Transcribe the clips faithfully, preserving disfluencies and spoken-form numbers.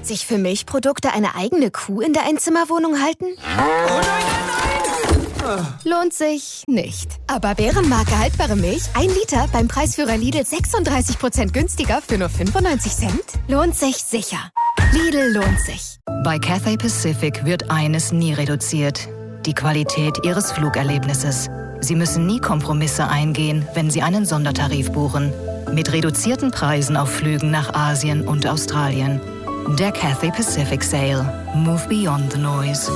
sich für Milchprodukte eine eigene Kuh in der Einzimmerwohnung halten? Oh nein, nein, nein! Lohnt sich nicht. Aber Bärenmarke haltbare Milch, ein Liter beim Preisführer Lidl sechsunddreißig Prozent günstiger für nur fünfundneunzig Cent? Lohnt sich sicher. Lidl lohnt sich. Bei Cathay Pacific wird eines nie reduziert: die Qualität Ihres Flugerlebnisses. Sie müssen nie Kompromisse eingehen, wenn Sie einen Sondertarif buchen. Mit reduzierten Preisen auf Flügen nach Asien und Australien. Der Cathay Pacific Sale. Move beyond the noise.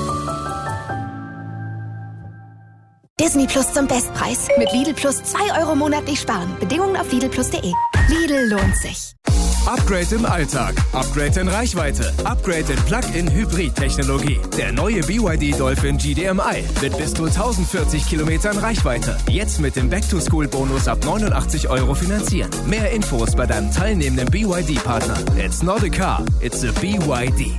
Disney Plus zum Bestpreis. Mit Lidl Plus zwei Euro monatlich sparen. Bedingungen auf lidl plus punkt de. Lidl lohnt sich. Upgrade im Alltag, Upgrade in Reichweite, Upgrade in Plug-in-Hybrid-Technologie. Der neue B Y D Dolphin G D M I mit bis zu tausendvierzig Kilometern Reichweite. Jetzt mit dem Back-to-School-Bonus ab neunundachtzig Euro finanzieren. Mehr Infos bei deinem teilnehmenden B Y D-Partner. It's not a car, it's a B Y D.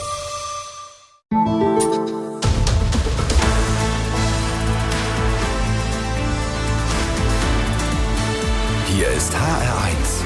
Hier ist H R eins.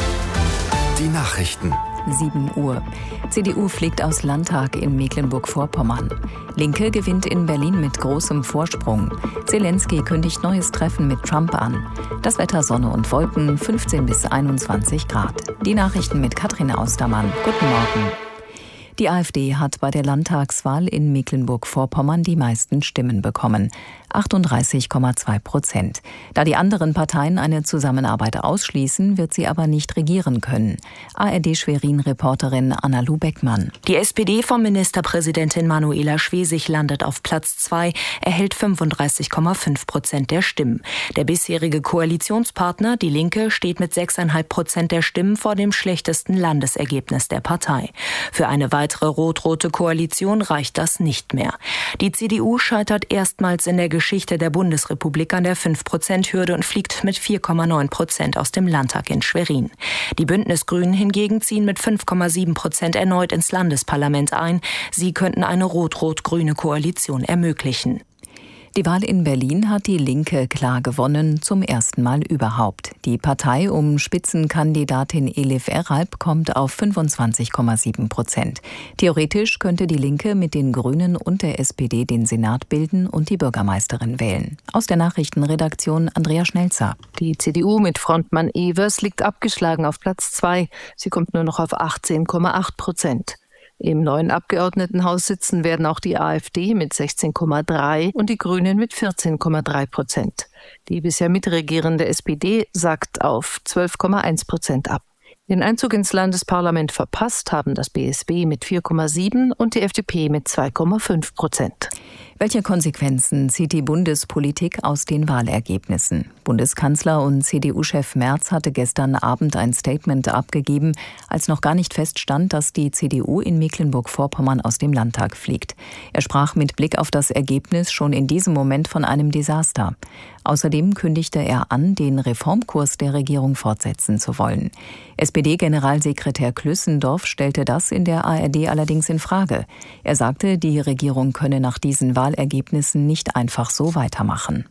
Die Nachrichten. sieben Uhr. C D U fliegt aus Landtag in Mecklenburg-Vorpommern. Linke gewinnt in Berlin mit großem Vorsprung. Zelensky kündigt neues Treffen mit Trump an. Das Wetter Sonne und Wolken, fünfzehn bis einundzwanzig Grad. Die Nachrichten mit Katrin Austermann. Guten Morgen. Die AfD hat bei der Landtagswahl in Mecklenburg-Vorpommern die meisten Stimmen bekommen. achtunddreißig Komma zwei Prozent. Da die anderen Parteien eine Zusammenarbeit ausschließen, wird sie aber nicht regieren können. A R D-Schwerin-Reporterin Anna-Lu Beckmann. Die S P D von Ministerpräsidentin Manuela Schwesig landet auf Platz zwei, erhält fünfunddreißig Komma fünf Prozent der Stimmen. Der bisherige Koalitionspartner, die Linke, steht mit sechs Komma fünf Prozent der Stimmen vor dem schlechtesten Landesergebnis der Partei. Für eine weitere rot-rote Koalition reicht das nicht mehr. Die C D U scheitert erstmals in der Geschichte der Bundesrepublik an der fünf Prozent Hürde und fliegt mit vier Komma neun Prozent aus dem Landtag in Schwerin. Die Bündnisgrünen hingegen ziehen mit fünf Komma sieben Prozent erneut ins Landesparlament ein. Sie könnten eine rot-rot-grüne Koalition ermöglichen. Die Wahl in Berlin hat die Linke klar gewonnen, zum ersten Mal überhaupt. Die Partei um Spitzenkandidatin Elif Eralp kommt auf fünfundzwanzig Komma sieben Prozent. Theoretisch könnte die Linke mit den Grünen und der S P D den Senat bilden und die Bürgermeisterin wählen. Aus der Nachrichtenredaktion Andrea Schnelzer. Die C D U mit Frontmann Evers liegt abgeschlagen auf Platz zwei. Sie kommt nur noch auf achtzehn Komma acht Prozent. Im neuen Abgeordnetenhaus sitzen werden auch die AfD mit sechzehn Komma drei und die Grünen mit vierzehn Komma drei Prozent. Die bisher mitregierende S P D sackt auf zwölf Komma eins Prozent ab. Den Einzug ins Landesparlament verpasst haben das B S B mit vier Komma sieben und die F D P mit zwei Komma fünf Prozent. Welche Konsequenzen zieht die Bundespolitik aus den Wahlergebnissen? Bundeskanzler und C D U-Chef Merz hatte gestern Abend ein Statement abgegeben, als noch gar nicht feststand, dass die C D U in Mecklenburg-Vorpommern aus dem Landtag fliegt. Er sprach mit Blick auf das Ergebnis schon in diesem Moment von einem Desaster. Außerdem kündigte er an, den Reformkurs der Regierung fortsetzen zu wollen. S P D-Generalsekretär Klüssendorf stellte das in der A R D allerdings in Frage. Er sagte, die Regierung könne nach diesen Wahlergebnissen nicht einfach so weitermachen.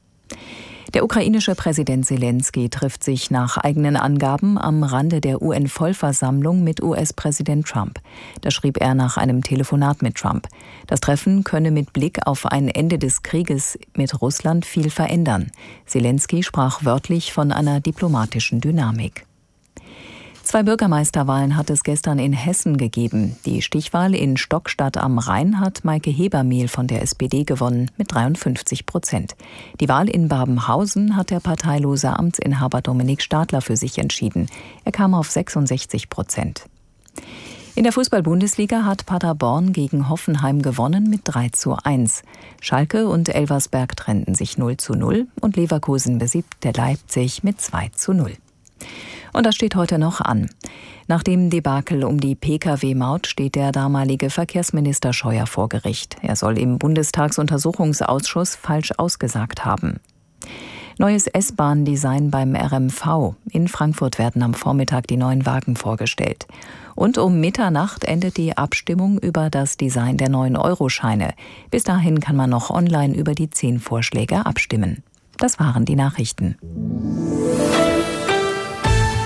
Der ukrainische Präsident Zelensky trifft sich nach eigenen Angaben am Rande der U N-Vollversammlung mit U S-Präsident Trump. Das schrieb er nach einem Telefonat mit Trump. Das Treffen könne mit Blick auf ein Ende des Krieges mit Russland viel verändern. Zelensky sprach wörtlich von einer diplomatischen Dynamik. Zwei Bürgermeisterwahlen hat es gestern in Hessen gegeben. Die Stichwahl in Stockstadt am Rhein hat Maike Hebermehl von der S P D gewonnen mit dreiundfünfzig Prozent. Die Wahl in Babenhausen hat der parteilose Amtsinhaber Dominik Stadler für sich entschieden. Er kam auf sechsundsechzig Prozent. In der Fußball-Bundesliga hat Paderborn gegen Hoffenheim gewonnen mit drei zu eins. Schalke und Elversberg trennten sich null zu null und Leverkusen besiegte Leipzig mit zwei zu null. Und das steht heute noch an. Nach dem Debakel um die P K W-Maut steht der damalige Verkehrsminister Scheuer vor Gericht. Er soll im Bundestagsuntersuchungsausschuss falsch ausgesagt haben. Neues S-Bahn-Design beim R M V. In Frankfurt werden am Vormittag die neuen Wagen vorgestellt. Und um Mitternacht endet die Abstimmung über das Design der neuen Euroscheine. Bis dahin kann man noch online über die zehn Vorschläge abstimmen. Das waren die Nachrichten.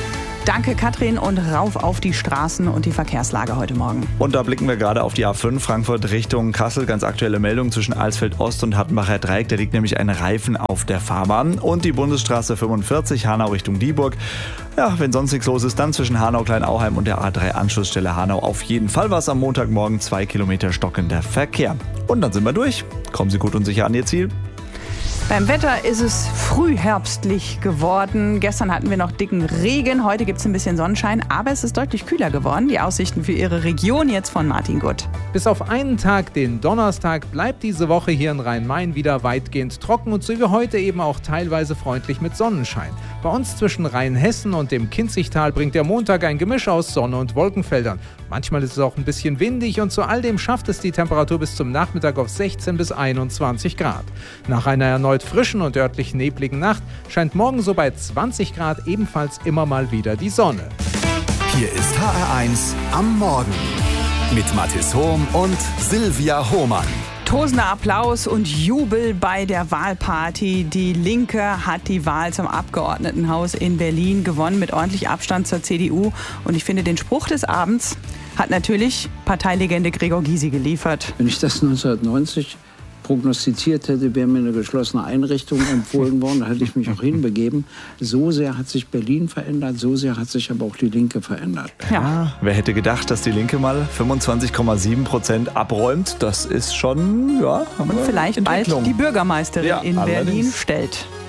Danke, Katrin, und rauf auf die Straßen und die Verkehrslage heute Morgen. Und da blicken wir gerade auf die A fünf Frankfurt Richtung Kassel. Ganz aktuelle Meldung zwischen Alsfeld Ost und Hattenbacher Dreieck. Da liegt nämlich ein Reifen auf der Fahrbahn. Und die Bundesstraße fünfundvierzig, Hanau Richtung Dieburg. Ja, wenn sonst nichts los ist, dann zwischen Hanau-Kleinauheim und der A drei Anschlussstelle Hanau auf jeden Fall was am Montagmorgen. Zwei Kilometer stockender Verkehr. Und dann sind wir durch. Kommen Sie gut und sicher an Ihr Ziel. Beim Wetter ist es frühherbstlich geworden. Gestern hatten wir noch dicken Regen, heute gibt es ein bisschen Sonnenschein, aber es ist deutlich kühler geworden. Die Aussichten für Ihre Region jetzt von Martin Gutt. Bis auf einen Tag, den Donnerstag, bleibt diese Woche hier in Rhein-Main wieder weitgehend trocken und so wie heute eben auch teilweise freundlich mit Sonnenschein. Bei uns zwischen Rheinhessen und dem Kinzigtal bringt der Montag ein Gemisch aus Sonne und Wolkenfeldern. Manchmal ist es auch ein bisschen windig und zu all dem schafft es die Temperatur bis zum Nachmittag auf sechzehn bis einundzwanzig Grad. Nach einer erneut frischen und örtlich nebligen Nacht scheint morgen so bei zwanzig Grad ebenfalls immer mal wieder die Sonne. Hier ist H R eins am Morgen mit Mathis Hohm und Silvia Hohmann. Tosender Applaus und Jubel bei der Wahlparty. Die Linke hat die Wahl zum Abgeordnetenhaus in Berlin gewonnen mit ordentlich Abstand zur C D U. Und ich finde, den Spruch des Abends hat natürlich Parteilegende Gregor Gysi geliefert. Wenn ich das neunzehnhundertneunzig prognostiziert hätte, wäre mir eine geschlossene Einrichtung empfohlen worden. Da hätte ich mich auch hinbegeben. So sehr hat sich Berlin verändert, so sehr hat sich aber auch die Linke verändert. Ja, ja, wer hätte gedacht, dass die Linke mal fünfundzwanzig Komma sieben Prozent abräumt? Das ist schon, ja, und vielleicht bald die Bürgermeisterin ja, in allerdings. Berlin stellt.